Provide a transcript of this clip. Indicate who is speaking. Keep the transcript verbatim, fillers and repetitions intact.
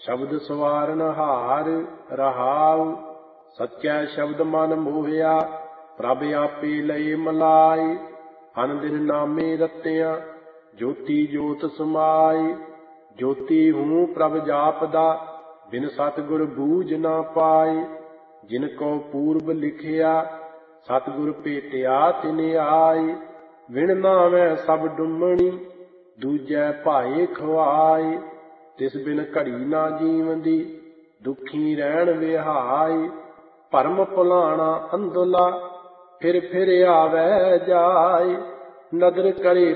Speaker 1: ਸ਼ਬਦ ਸਵਾਰਨ ਹਾਰ ਰਹਾਉ। ਸੱਚੈ ਸ਼ਬਦ ਮਨ ਮੋਹਿਆ ਪ੍ਰਭ ਆਪੇ ਲਏ ਮਲਾਈ। ਅਨ ਦਿਨ ਨਾਮੇ ਰਤਿਆ ਜੋਤੀ ਜੋਤ ਸਮਾਈ। ਜੋਤੀ ਹੂੰ ਪ੍ਰਭ ਜਾਪਦਾ ਬਿਨ ਸਤਿਗੁਰ ਬੂਝ ਨਾ ਪਾਈ। ਜਿਨ ਕੋ ਪੂਰਬ ਲਿਖਿਆ ਸਤਿਗੁਰ ਭੇਟਿਆ ਤਿਨ ਆਈ। ਵਿਣ ਨਾਵੈ ਸਭ ਡੁੰਮਣੀ ਦੂਜੈ ਭਾਏ ਖਵਾਈ। ਤਿਸ ਬਿਨ ਘੜੀ ਨਾ ਜੀਵਦੀ ਦੁਖੀ ਰਹਿਣ ਵਿਹਾਈ। ਭਰਮ ਭੁਲਾਣਾ ਅੰਧਲਾ ਫਿਰ ਫਿਰ ਆਵੈ ਜਾਇ। ਨਦਰ ਕਰੇ